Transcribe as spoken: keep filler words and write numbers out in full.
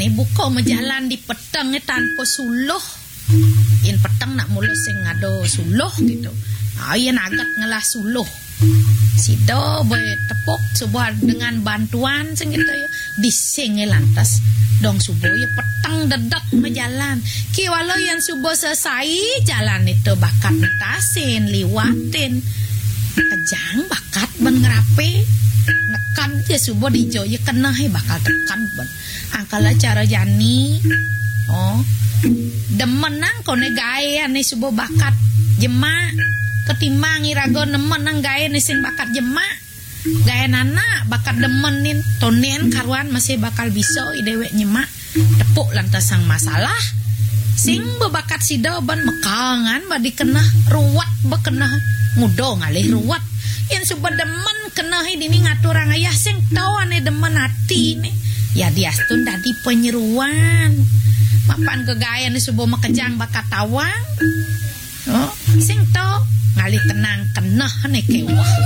nih buka majalan di petang tanpa suluh. In petang nak mulu sing ngado suluh gitu. Ayan agat ngelah suluh. Sido boy tepuk sebuah dengan bantuan sing gitu ya disinge lantas dong subuh ya petang dedak majalan ki walau yang subuh selesai jalan itu bakat tasin liwatin kejang bakat ben ngerape nekan ya subuh dijo ya kena he bakal tekan ben angkala cara jani oh demenang kone gawe ane subuh bakat jema ketimbang irago nemen nang gawe nih sing bakat jema gawe nana bakat demenin tonen karuan masih bakal bisa idewek nyemak tepuk lantas sang masalah sing bebakat sida ban mekangan badi kena ruwat bekenah mudo ngalih ruwat yang suba demen kena ini ngatur orang ayah sing tau ane demen hati nih ya diastun dadi penyeruan mapan kegayan nih suba makejang bakat tawang oh sing tau ngali tenang kena nih kewah